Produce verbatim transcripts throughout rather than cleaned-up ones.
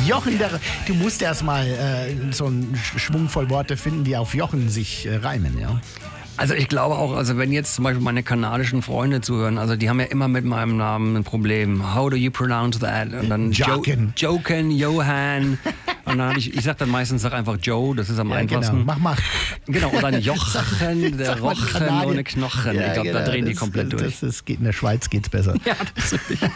Jochen, der, du musst erst mal äh, so einen Schwung voll Worte finden, die auf Jochen sich äh, reimen, ja. Also ich glaube auch, also wenn jetzt zum Beispiel meine kanadischen Freunde zuhören, also die haben ja immer mit meinem Namen ein Problem. How do you pronounce that? Und dann Jochen. Jo- Jochen, Johann. Und dann habe ich, ich sage dann meistens sag einfach Joe, das ist am Ja, einfachsten. genau. Mach mal. Genau, oder ein Jochen, der Sag mal Rochen Kanadier. ohne Knochen. Ja, ich glaube, genau, da drehen die das, komplett das, durch. Das, das geht, in der Schweiz geht's besser. Ja, das ist richtig.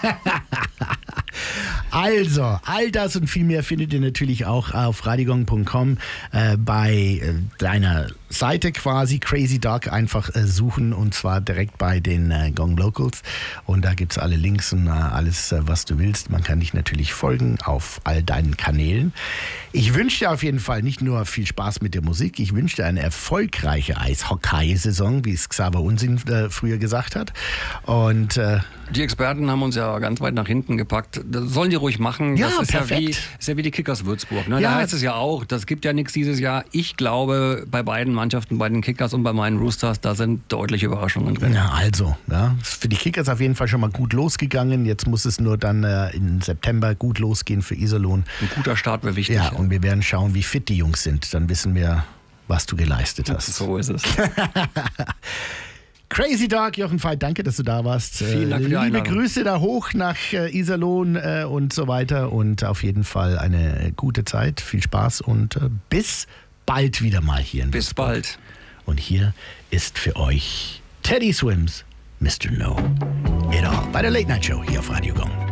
Also, all das und viel mehr findet ihr natürlich auch auf radiogong punkt com äh, bei äh, deiner Seite quasi, Crazy Dog, einfach äh, suchen und zwar direkt bei den äh, Gong Locals und da gibt's alle Links und äh, alles, äh, was du willst. Man kann dich natürlich folgen auf all deinen Kanälen. Ich wünsche dir auf jeden Fall nicht nur viel Spaß mit der Musik, ich wünsche dir eine erfolgreiche Eishockey-Saison, wie es Xaver Unsinn äh, früher gesagt hat. Und äh, Die Experten haben uns ja ganz weit nach hinten gepackt. Das sollen die ruhig machen. Ja, das ist ja, wie, perfekt. ist ja wie die Kickers Würzburg. Ne? Ja. Da heißt es ja auch, das gibt ja nichts dieses Jahr. Ich glaube, bei beiden Mannschaften, bei den Kickers und bei meinen Roosters, da sind deutliche Überraschungen drin. Ja, also, ja, ist für die Kickers auf jeden Fall schon mal gut losgegangen. Jetzt muss es nur dann äh, im September gut losgehen für Iserlohn. Ein guter Start wäre wichtig. Ja, und wir werden schauen, wie fit die Jungs sind. Dann wissen wir, was du geleistet hast. So ist es. Crazy Dog, Jochen Veit, danke, dass du da warst. Vielen Dank für die Liebe Einladung. Grüße da hoch nach äh, Iserlohn äh, und so weiter. Und auf jeden Fall eine gute Zeit, viel Spaß und äh, bis bald wieder mal hier in Bis Würzburg. bald. Und hier ist für euch Teddy Swims, Mister No It All bei der Late Night Show hier auf Radio Gong.